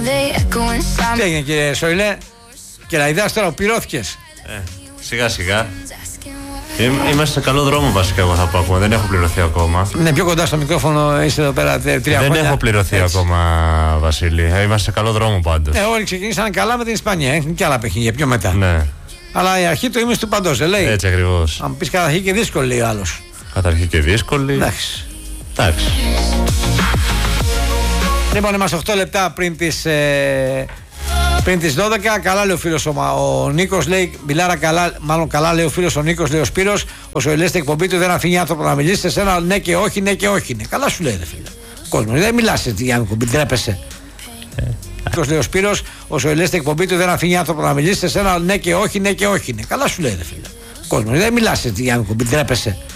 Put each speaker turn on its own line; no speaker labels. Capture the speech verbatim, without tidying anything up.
Τι έγινε κύριε Σοηλέ, κεραϊδάς τώρα, πληρώθηκες?
Ε, σιγά σιγά. Είμαστε σε καλό δρόμο βασικά, εγώ θα πω ακόμα. Δεν έχω πληρωθεί ακόμα.
Ναι, πιο κοντά στο μικρόφωνο είστε εδώ πέρα τρία
Δεν
χρόνια.
Δεν έχω πληρωθεί έτσι ακόμα, Βασίλη. Είμαστε σε καλό δρόμο πάντως.
Ναι, όλοι ξεκινήσαν καλά με την Ισπανία. Έχουν και άλλα παιχνίδια πιο μετά.
Ναι.
Αλλά η αρχή του ήμουν του παντός, δεν λέει.
Έτσι ακριβώς.
Αν πεις καταρχή και δύσκολη, λέει ο άλλος.
Καταρχή και δύσκολη.
Εντάξει.
Εντάξει.
Λοιπόν, είμαστε οκτώ λεπτά πριν τις, ε, πριν τις δώδεκα. Καλά λέει ο φίλος ο, ο Νίκος, λέει, μιλάρα καλά, μάλλον καλά λέει ο φίλος ο Νίκος, λέει ο Σπύρος. Ο Σοηλές στην εκπομπή του δεν αφήνει άνθρωπο να μιλήσει. Σε σένα ναι και όχι, ναι και όχι. Ναι. Καλά σου λέει, ρε φίλε. Κόσμο, δεν μιλάς για να εκπομπή, τρέπεσαι. Ε. Νίκος λέει ο Σπύρος, ο Σοηλές στην εκπομπή του δεν αφήνει άνθρωπο να μιλήσει. Σε σένα ναι και όχι, ναι και όχι. Ναι. Καλά σου λέει, ρε φίλε. Κόσμο, δεν μιλάς για να εκπομπή, τρέπεσαι.